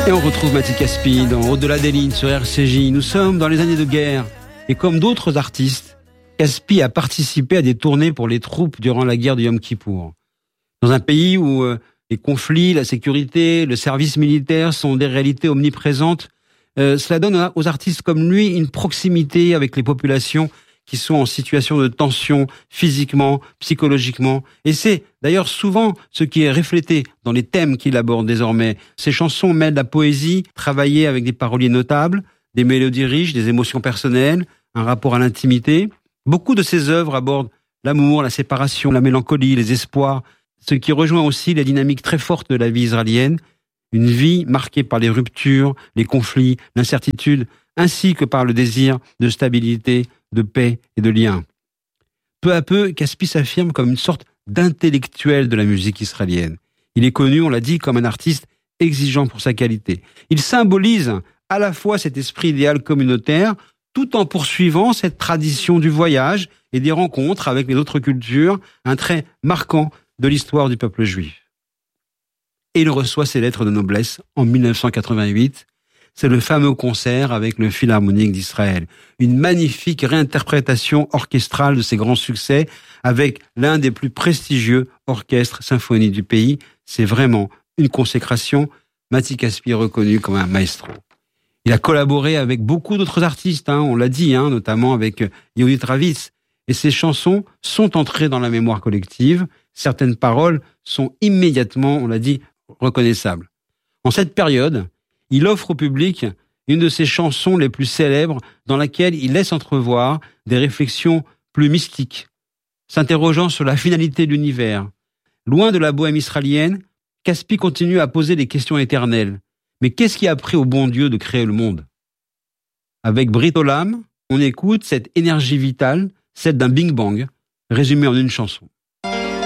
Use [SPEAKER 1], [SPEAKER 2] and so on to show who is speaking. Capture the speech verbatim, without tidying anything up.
[SPEAKER 1] Et on retrouve Mati Caspi dans Au-delà des lignes sur R C J. Nous sommes dans les années de guerre. Et comme d'autres artistes, Caspi a participé à des tournées pour les troupes durant la guerre de Yom Kippour. Dans un pays où euh, les conflits, la sécurité, le service militaire sont des réalités omniprésentes, euh, cela donne aux artistes comme lui une proximité avec les populations qui sont en situation de tension physiquement, psychologiquement. Et c'est d'ailleurs souvent ce qui est reflété dans les thèmes qu'il aborde désormais. Ses chansons mêlent la poésie, travaillée avec des paroliers notables, des mélodies riches, des émotions personnelles, un rapport à l'intimité. Beaucoup de ses œuvres abordent l'amour, la séparation, la mélancolie, les espoirs, ce qui rejoint aussi les dynamiques très fortes de la vie israélienne, une vie marquée par les ruptures, les conflits, l'incertitude, ainsi que par le désir de stabilité, de paix et de lien. Peu à peu, Caspi s'affirme comme une sorte d'intellectuel de la musique israélienne. Il est connu, on l'a dit, comme un artiste exigeant pour sa qualité. Il symbolise à la fois cet esprit idéal communautaire, tout en poursuivant cette tradition du voyage et des rencontres avec les autres cultures, un trait marquant de l'histoire du peuple juif. Et il reçoit ses lettres de noblesse en dix-neuf cent quatre-vingt-huit. C'est le fameux concert avec le Philharmonique d'Israël. Une magnifique réinterprétation orchestrale de ses grands succès avec l'un des plus prestigieux orchestres symphoniques du pays. C'est vraiment une consécration. Mati Caspi est reconnu comme un maestro. Il a collaboré avec beaucoup d'autres artistes, hein, on l'a dit, hein, notamment avec Yehudit Ravitz. Et ses chansons sont entrées dans la mémoire collective. Certaines paroles sont immédiatement, on l'a dit, reconnaissables. En cette période, il offre au public une de ses chansons les plus célèbres dans laquelle il laisse entrevoir des réflexions plus mystiques, s'interrogeant sur la finalité de l'univers. Loin de la bohème israélienne, Caspi continue à poser des questions éternelles. Mais qu'est-ce qui a pris au bon Dieu de créer le monde ? Avec Brit Olam, on écoute cette énergie vitale, celle d'un Big Bang, résumée en une chanson.